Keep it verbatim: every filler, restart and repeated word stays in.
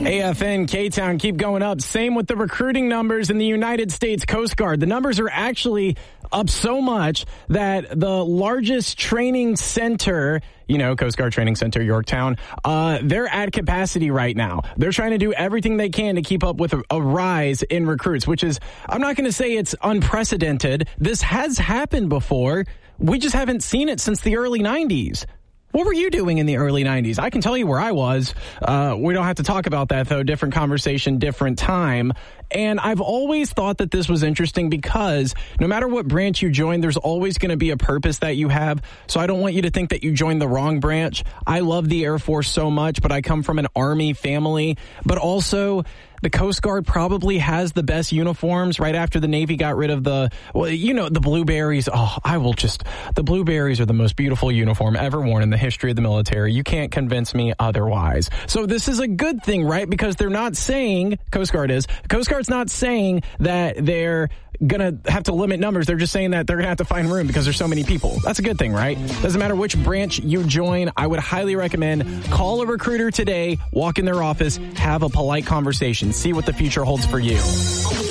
A F N, K-Town, keep going up. Same with the recruiting numbers in the United States Coast Guard. The numbers are actually up so much that the largest training center, you know, Coast Guard Training Center, Yorktown, uh, they're at capacity right now. They're trying to do everything they can to keep up with a, a rise in recruits, which is, I'm not going to say it's unprecedented. This has happened before. We just haven't seen it since the early nineties. What were you doing in the early nineties? I can tell you where I was. Uh, we don't have to talk about that, though. Different conversation, different time. And I've always thought that this was interesting because no matter what branch you join, there's always going to be a purpose that you have. So I don't want you to think that you joined the wrong branch. I love the Air Force so much, but I come from an Army family. But also, the Coast Guard probably has the best uniforms right after the Navy got rid of the, well, you know, the blueberries. Oh, I will just, the blueberries are the most beautiful uniform ever worn in the history of the military. You can't convince me otherwise. So this is a good thing, right? Because they're not saying, Coast Guard is, Coast Guard's not saying that they're going to have to limit numbers. They're just saying that they're going to have to find room because there's so many people. That's a good thing, right? Doesn't matter which branch you join. I would highly recommend call a recruiter today, walk in their office, have a polite conversation, see what the future holds for you.